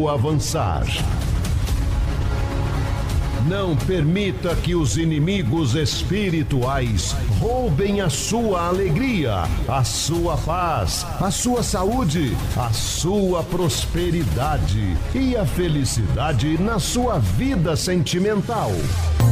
seu avançar. Não permita que os inimigos espirituais roubem a sua alegria, a sua paz, a sua saúde, a sua prosperidade e a felicidade na sua vida sentimental.